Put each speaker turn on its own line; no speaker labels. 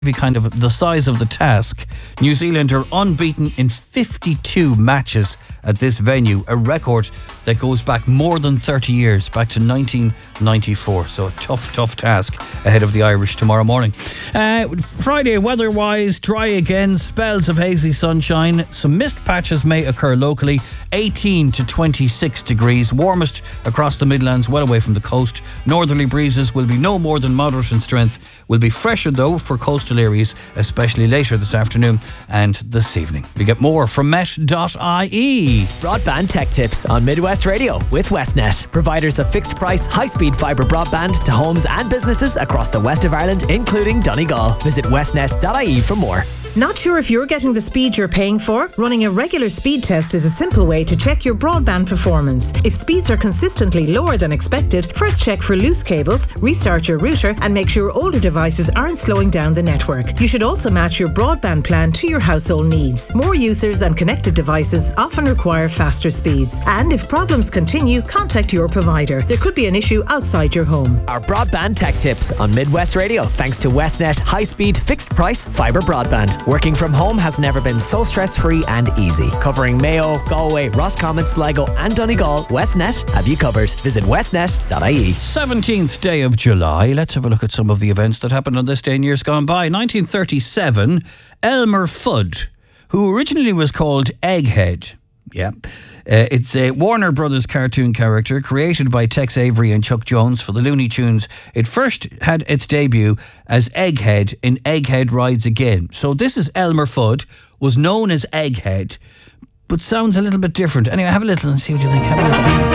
be kind of the size of the task. New Zealand are unbeaten in 52 matches at this venue, a record that goes back more than 30 years, back to 1994. So a tough task ahead of the Irish tomorrow morning. Friday, weather-wise, dry again, spells of hazy sunshine. Some mist patches may occur locally. 18 to 26 degrees, warmest across the Midlands, well away from the coast. Northerly breezes will be no more than moderate in strength. Will be fresher though for coastal areas, especially later this afternoon and this evening. We get more from Met.ie.
Broadband tech tips on Midwest Radio with Westnet, providers of fixed price, high-speed fibre broadband to homes and businesses across the west of Ireland, including Donegal. Visit westnet.ie for more.
Not sure if you're getting the speed you're paying for? Running a regular speed test is a simple way to check your broadband performance. If speeds are consistently lower than expected, first check for loose cables, restart your router, and make sure older devices aren't slowing down the network. You should also match your broadband plan to your household needs. More users and connected devices often require faster speeds. And if problems continue, contact your provider. There could be an issue outside your home.
Our broadband tech tips on Midwest Radio, thanks to Westnet high-speed, fixed-price fibre broadband. Working from home has never been so stress-free and easy. Covering Mayo, Galway, Roscommon, Sligo and Donegal, Westnet have you covered. Visit westnet.ie.
17th day of July. Let's have a look at some of the events that happened on this day in years gone by. 1937, Elmer Fudd, who originally was called Egghead. Yeah. It's a Warner Brothers cartoon character created by Tex Avery and Chuck Jones for the Looney Tunes. It first had its debut as Egghead in Egghead Rides Again. So this is Elmer Fudd, was known as Egghead, but sounds a little bit different. Anyway, have a little and see what you think. Have a little.